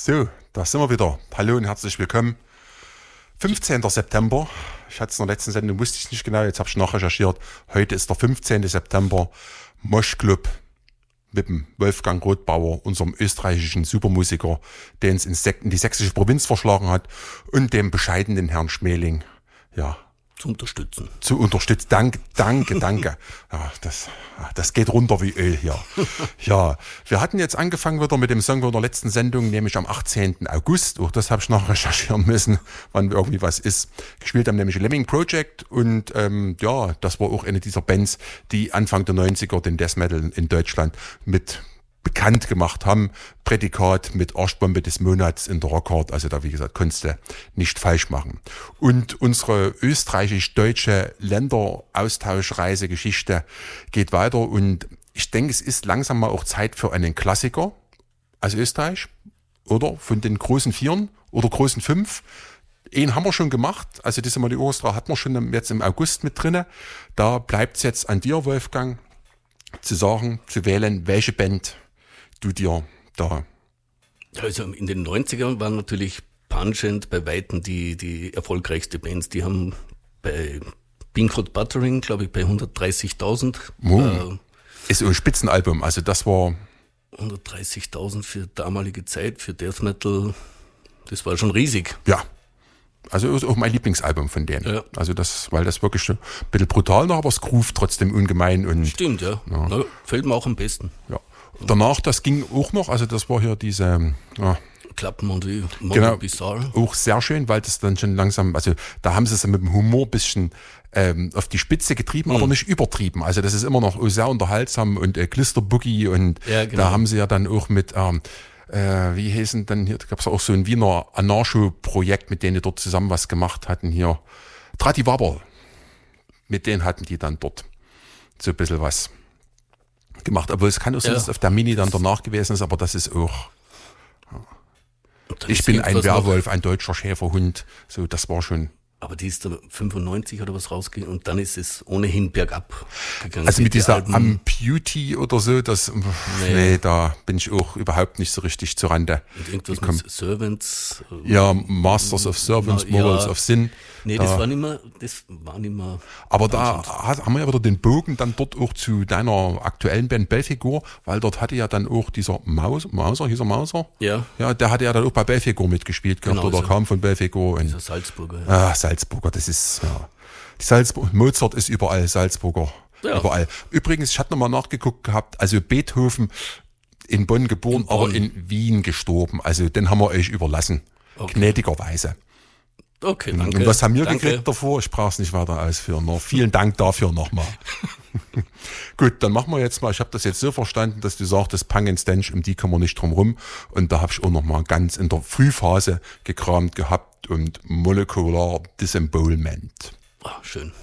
So, da sind wir wieder. Hallo und herzlich willkommen. 15. September. Ich hatte es in der letzten Sendung, wusste ich nicht genau, jetzt habe ich nachrecherchiert. Heute ist der 15. September. Moschclub mit dem Wolfgang Rothbauer, unserem österreichischen Supermusiker, den es in die sächsische Provinz verschlagen hat, und dem bescheidenen Herrn Schmeling, ja, zu unterstützen. Danke. Ja, das geht runter wie Öl hier. Ja, wir hatten jetzt angefangen wieder mit dem Song von der letzten Sendung, nämlich am 18. August. Auch das habe ich noch recherchieren müssen, wann irgendwie was ist. Gespielt haben nämlich Lemming Project und ja, das war auch eine dieser Bands, die Anfang der 90er den Death Metal in Deutschland mit bekannt gemacht haben. Prädikat mit Arschbombe des Monats in der Rockhard. Also da, wie gesagt, konntest du nicht falsch machen. Und unsere österreichisch-deutsche Länderaustauschreisegeschichte geht weiter. Und ich denke, es ist langsam mal auch Zeit für einen Klassiker aus Österreich. Oder von den großen Vieren oder großen Fünf. Einen haben wir schon gemacht. Also diese Mali Orchestra hatten wir schon jetzt im August mit drinne. Da bleibt es jetzt an dir, Wolfgang, zu sagen, zu wählen, welche Band du dir da... Also in den 90ern waren natürlich Pungent bei Weitem die erfolgreichste Bands. Die haben bei Pinkford Buttering, glaube ich, bei 130.000. Ist ein Spitzenalbum, also das war... 130.000 für damalige Zeit, für Death Metal, das war schon riesig. Ja, also ist auch mein Lieblingsalbum von denen. Ja. Also das, weil das wirklich ein bisschen brutal noch, aber es groovt trotzdem ungemein. Und stimmt, ja. Na, fällt mir auch am besten. Ja. Danach, das ging auch noch, also das war hier diese... Klappen genau, Bizarre. Auch sehr schön, weil das dann schon langsam, also da haben sie es mit dem Humor ein bisschen auf die Spitze getrieben, aber nicht übertrieben. Also das ist immer noch sehr unterhaltsam und Glisterboogie und ja, genau. Da haben sie ja dann auch mit... wie hießen dann hier, da gab es auch so ein Wiener Anarcho-Projekt, mit denen die dort zusammen was gemacht hatten hier. Trati Waberl. Mit denen hatten die dann dort so ein bisschen was gemacht. Obwohl es kann auch sein, dass es auf der Mini dann danach gewesen ist, aber das ist auch... Ich bin ein Werwolf, ein deutscher Schäferhund. So, das war schon... Aber die ist da 95 oder was rausgegangen und dann ist es ohnehin bergab gegangen. Also mit dieser Amputee oder so, das, nee, da bin ich auch überhaupt nicht so richtig zur Rande. Und irgendwas mit Servants. Ja, Masters of Servants, Morals of Sin. Nee, das war nicht mehr. Aber da haben wir ja wieder den Bogen dann dort auch zu deiner aktuellen Band Belfigur, weil dort hatte ja dann auch dieser Mauser, hieß er Mauser? Ja. Ja, der hatte ja dann auch bei Belfigur mitgespielt gehabt, genau, oder so. Kam von Belfigur. Dieser Salzburger. Ja. Salzburger, das ist, ja. Mozart ist überall, Salzburger, ja. Überall. Übrigens, ich hatte nochmal nachgeguckt gehabt, also Beethoven in Bonn geboren, aber in Wien gestorben. Also den haben wir euch überlassen. Okay. Gnädigerweise. Okay, danke. Und was haben wir gekriegt davor? Ich brauche es nicht weiter ausführen. Vielen Dank dafür nochmal. Gut, dann machen wir jetzt mal, ich habe das jetzt so verstanden, dass du sagtest, Punk and Stench, um die kommen wir nicht drum rum. Und da habe ich auch nochmal ganz in der Frühphase gekramt gehabt und Molecular Disembowelment. Schön.